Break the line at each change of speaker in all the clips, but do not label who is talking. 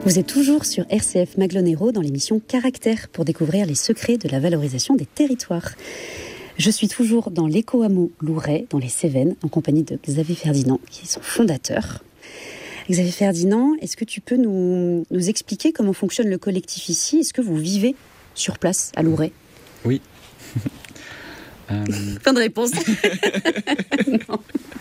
Vous êtes toujours sur RCF Maglonero dans l'émission Caractère pour découvrir les secrets de la valorisation des territoires. Je suis toujours dans l'éco-hameau Louret, dans les Cévennes, en compagnie de Xavier Ferdinand, qui est son fondateur. Xavier Ferdinand, est-ce que tu peux nous expliquer comment fonctionne le collectif ici ? Est-ce que vous vivez sur place à Louret ?
Oui.
Fin de réponse. Non.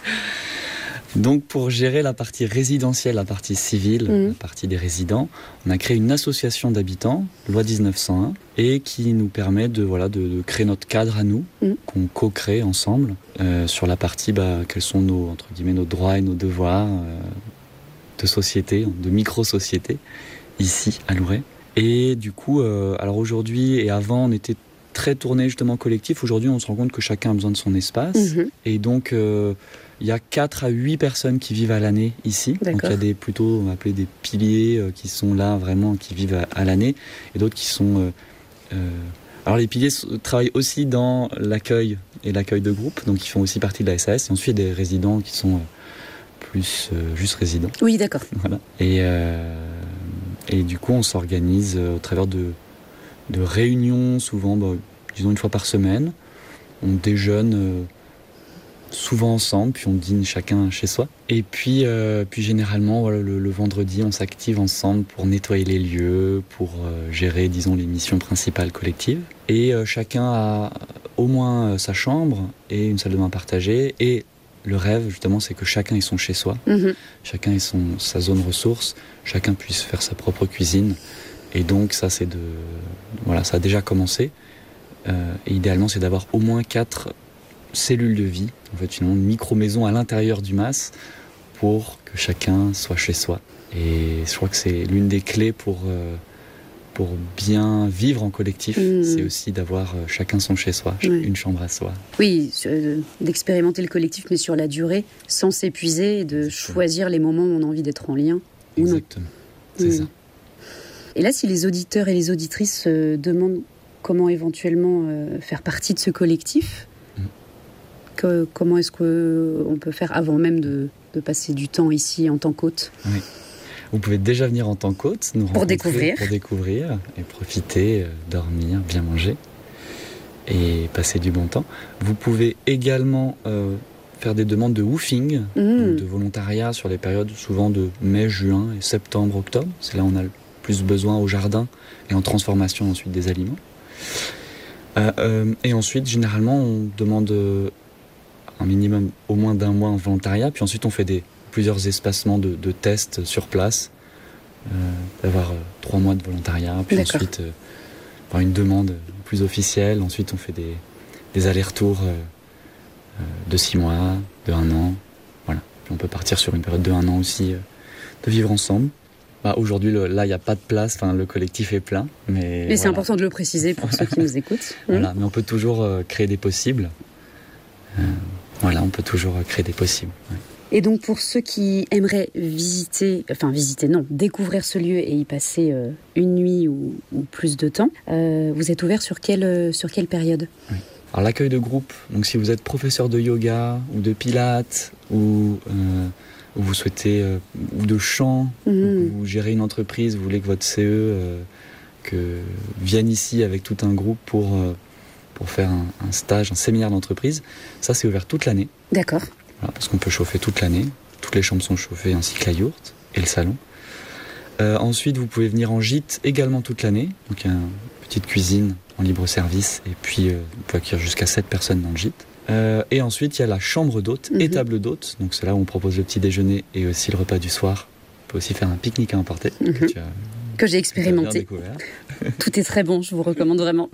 Donc pour gérer la partie résidentielle, la partie civile, la partie des résidents, on a créé une association d'habitants, loi 1901, et qui nous permet de créer notre cadre à nous, qu'on co-crée ensemble, sur la partie quels sont nos droits et nos devoirs de société, de micro-société, ici à Louret. Et du coup, alors aujourd'hui et avant, on était très tourné justement collectif. Aujourd'hui, on se rend compte que chacun a besoin de son espace. Et donc, il y a 4 à 8 personnes qui vivent à l'année ici.
D'accord.
Donc il y a on va appeler des piliers qui sont là vraiment, qui vivent à l'année. Et d'autres qui sont... alors les piliers travaillent aussi dans l'accueil et l'accueil de groupe. Donc ils font aussi partie de la SAS. Et ensuite, il y a des résidents qui sont plus juste résidents.
Oui, d'accord.
Voilà. Et du coup, on s'organise au travers de réunions, souvent, disons une fois par semaine. On déjeune souvent ensemble, puis on dîne chacun chez soi. Et puis généralement, le vendredi, on s'active ensemble pour nettoyer les lieux, pour gérer, disons, les missions principales collectives. Et chacun a au moins sa chambre et une salle de bain partagée. Et le rêve, justement, c'est que chacun ait son chez-soi, chacun ait sa zone ressource, chacun puisse faire sa propre cuisine. Et donc ça, ça a déjà commencé. Et idéalement, c'est d'avoir au moins 4 cellules de vie, en fait, finalement, une micro-maison à l'intérieur du MAS pour que chacun soit chez soi. Et je crois que c'est l'une des clés pour bien vivre en collectif, c'est aussi d'avoir chacun son chez soi, une chambre à soi.
Oui, d'expérimenter le collectif, mais sur la durée, sans s'épuiser, et de choisir les moments où on a envie d'être en lien.
Exactement, c'est ça.
Et là, si les auditeurs et les auditrices se demandent comment éventuellement faire partie de ce collectif, comment est-ce qu'on peut faire avant même de passer du temps ici en tant qu'hôte ?
Oui. Vous pouvez déjà venir en tant qu'hôte, nous rencontrer
pour découvrir
et profiter, dormir, bien manger et passer du bon temps. Vous pouvez également faire des demandes de woofing, de volontariat sur les périodes souvent de mai, juin et septembre, octobre. C'est là où on a le plus besoin au jardin et en transformation ensuite des aliments. Et ensuite, généralement, on demande un minimum au moins d'1 mois en volontariat, puis ensuite on fait plusieurs espacements de tests sur place, d'avoir 3 mois de volontariat, puis ensuite une demande plus officielle, ensuite on fait des allers-retours de 6 mois, de 1 an, voilà. Puis on peut partir sur une période de 1 an aussi, de vivre ensemble. Aujourd'hui, là, il n'y a pas de place, le collectif est plein. Mais
c'est important de le préciser pour ceux qui nous écoutent.
Voilà, mais on peut toujours créer des possibles. On peut toujours créer des possibles. Ouais.
Et donc, pour ceux qui aimeraient découvrir ce lieu et y passer une nuit ou plus de temps, vous êtes ouvert sur quelle période ?
Oui. Alors, l'accueil de groupe, donc si vous êtes professeur de yoga ou de pilates ou vous souhaitez, ou de chant, ou vous gérez une entreprise, vous voulez que votre CE vienne ici avec tout un groupe pour faire un stage, un séminaire d'entreprise, ça c'est ouvert toute l'année.
D'accord.
Voilà, parce qu'on peut chauffer toute l'année, toutes les chambres sont chauffées ainsi que la yourte et le salon. Ensuite vous pouvez venir en gîte également toute l'année, donc il y a une petite cuisine en libre service et puis on peut accueillir jusqu'à 7 personnes dans le gîte. Et ensuite, il y a la chambre d'hôte et table d'hôte. Donc c'est là où on propose le petit déjeuner et aussi le repas du soir. On peut aussi faire un pique-nique à emporter
que j'ai expérimenté. Tout est très bon, je vous recommande vraiment.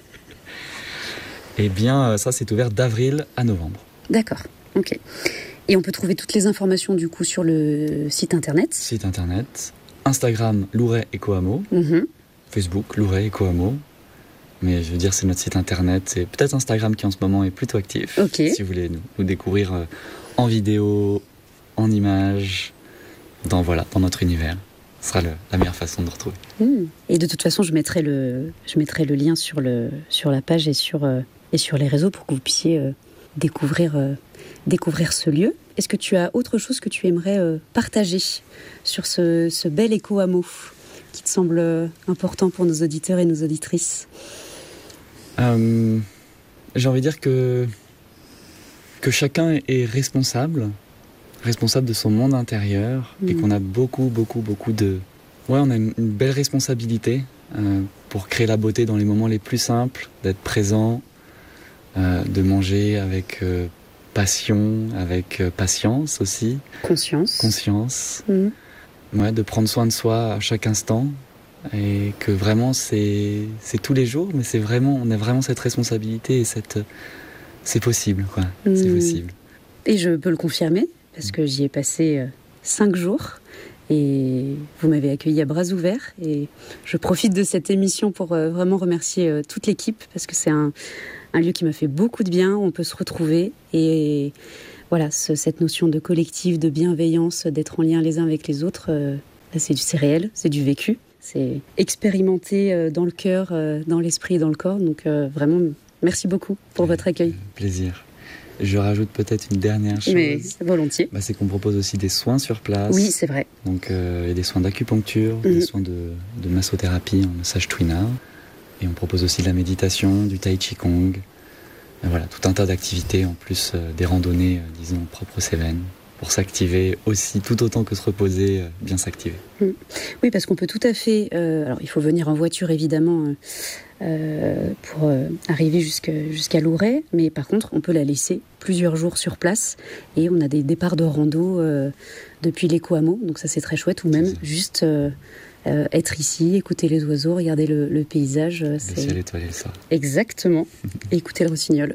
Eh bien, ça c'est ouvert d'avril à novembre.
D'accord, ok. Et on peut trouver toutes les informations du coup sur le site internet.
Site internet, Instagram Louret Eco-Hameau, Facebook Louret Eco-Hameau. Mais je veux dire, c'est notre site internet, c'est peut-être Instagram qui en ce moment est plutôt actif.
Okay.
Si vous voulez nous découvrir en vidéo, en images, dans notre univers. Ce sera la meilleure façon de retrouver.
Et de toute façon, je mettrai le lien sur la page et sur les réseaux pour que vous puissiez découvrir ce lieu. Est-ce que tu as autre chose que tu aimerais partager sur ce bel éco-hameau ? qui te semble important pour nos auditeurs et nos auditrices ?
J'ai envie de dire que chacun est responsable de son monde intérieur et qu'on a beaucoup de... Ouais, on a une belle responsabilité pour créer la beauté dans les moments les plus simples, d'être présent, de manger avec passion, avec patience aussi. Conscience. Ouais, de prendre soin de soi à chaque instant. Et que vraiment c'est tous les jours, mais on a vraiment cette responsabilité et c'est possible, quoi. C'est possible.
Et je peux le confirmer, parce que j'y ai passé 5 jours. Et vous m'avez accueilli à bras ouverts. Et je profite de cette émission pour vraiment remercier toute l'équipe, parce que c'est un lieu qui m'a fait beaucoup de bien. On peut se retrouver. Et voilà, cette notion de collectif, de bienveillance, d'être en lien les uns avec les autres, c'est réel, c'est du vécu. C'est expérimenté dans le cœur, dans l'esprit et dans le corps. Donc vraiment, merci beaucoup pour votre accueil.
Plaisir. Je rajoute peut-être une dernière chose.
Mais volontiers.
C'est qu'on propose aussi des soins sur place.
Oui, c'est vrai.
Donc il y a des soins d'acupuncture, des soins de massothérapie en massage Twina. Et on propose aussi de la méditation, du tai chi kong. Et voilà, tout un tas d'activités en plus des randonnées, disons, propres aux Cévennes. Pour s'activer aussi, tout autant que se reposer, bien s'activer.
Oui, parce qu'on peut tout à fait... alors, il faut venir en voiture, évidemment, pour arriver jusqu'à Louret. Mais par contre, on peut la laisser plusieurs jours sur place. Et on a des départs de rando depuis l'éco-hameau. Donc ça, c'est très chouette. Ou même juste être ici, écouter les oiseaux, regarder le paysage.
Le ciel étoilé le soir.
Exactement. Et écouter le rossignol.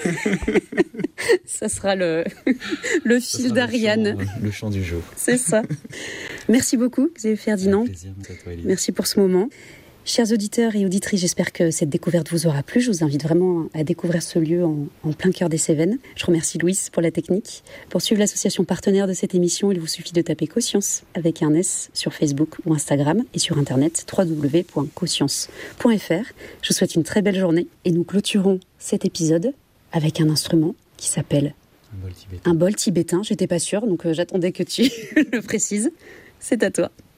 Ça sera le fil d'Ariane.
Le chant du jour.
C'est ça. Merci beaucoup, Xavier Ferdinand.
Avec plaisir, à toi, Élise.
Merci pour ce moment. Chers auditeurs et auditrices, j'espère que cette découverte vous aura plu. Je vous invite vraiment à découvrir ce lieu en plein cœur des Cévennes. Je remercie Louise pour la technique. Pour suivre l'association partenaire de cette émission, il vous suffit de taper Coscience avec un S sur Facebook ou Instagram et sur internet www.coscience.fr. Je vous souhaite une très belle journée et nous clôturons cet épisode avec un instrument qui s'appelle un bol tibétain. J'étais pas sûre, donc j'attendais que tu le précises. C'est à toi.